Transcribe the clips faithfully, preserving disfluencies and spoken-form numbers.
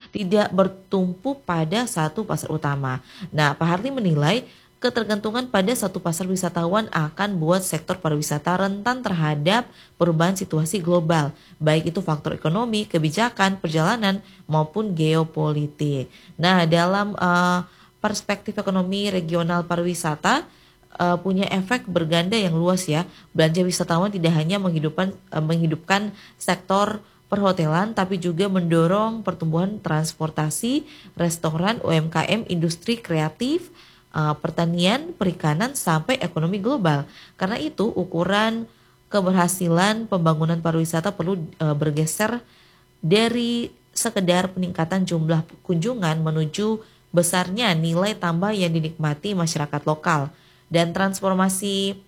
tidak bertumpu pada satu pasar utama. Nah, Pak Hardi menilai ketergantungan pada satu pasar wisatawan akan buat sektor pariwisata rentan terhadap perubahan situasi global, baik itu faktor ekonomi, kebijakan, perjalanan, maupun geopolitik. Nah, dalam uh, perspektif ekonomi regional pariwisata, uh, punya efek berganda yang luas ya. Belanja wisatawan tidak hanya menghidupkan, uh, menghidupkan sektor perhotelan, tapi juga mendorong pertumbuhan transportasi, restoran, U M K M, industri kreatif, Uh, pertanian, perikanan, sampai ekonomi global. Karena itu ukuran keberhasilan pembangunan pariwisata perlu uh, bergeser dari sekedar peningkatan jumlah kunjungan menuju besarnya nilai tambah yang dinikmati masyarakat lokal. Dan transformasi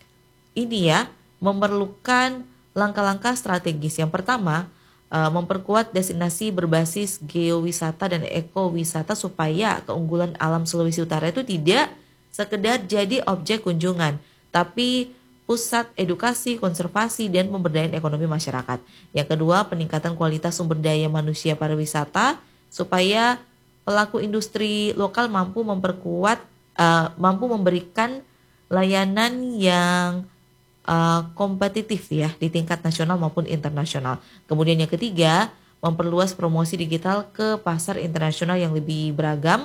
ini ya memerlukan langkah-langkah strategis. Yang pertama, Uh, memperkuat destinasi berbasis geowisata dan ekowisata supaya keunggulan alam Sulawesi Utara itu tidak sekedar jadi objek kunjungan, tapi pusat edukasi, konservasi, dan pemberdayaan ekonomi masyarakat. Yang kedua, peningkatan kualitas sumber daya manusia pariwisata supaya pelaku industri lokal mampu memperkuat, uh, mampu memberikan layanan yang Uh, kompetitif ya di tingkat nasional maupun internasional. Kemudian yang ketiga, memperluas promosi digital ke pasar internasional yang lebih beragam,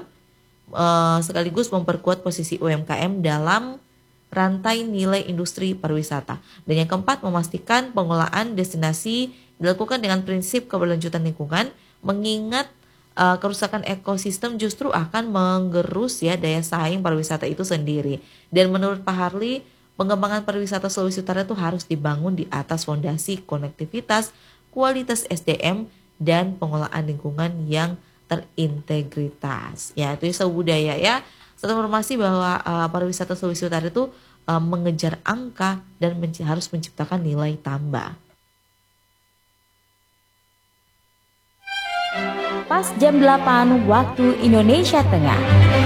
uh, sekaligus memperkuat posisi U M K M dalam rantai nilai industri pariwisata. Dan yang keempat, memastikan pengelolaan destinasi dilakukan dengan prinsip keberlanjutan lingkungan, mengingat uh, kerusakan ekosistem justru akan menggerus ya daya saing pariwisata itu sendiri. Dan menurut Pak Harli, pengembangan pariwisata Sulawesi Utara itu harus dibangun di atas fondasi konektivitas, kualitas S D M, dan pengelolaan lingkungan yang terintegritas. Ya, itu isu budaya ya. Satu informasi bahwa uh, pariwisata Sulawesi Utara itu uh, mengejar angka dan men- harus menciptakan nilai tambah. Pas jam delapan waktu Indonesia Tengah.